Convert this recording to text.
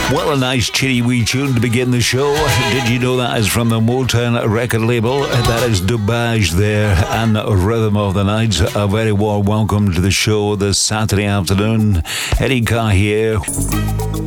Well, a nice chitty wee tune to begin the show. Did you know that is from the Motown record label? That is Dubage there and Rhythm of the Night. A very warm welcome to the show this Saturday afternoon. Eddie Carr here.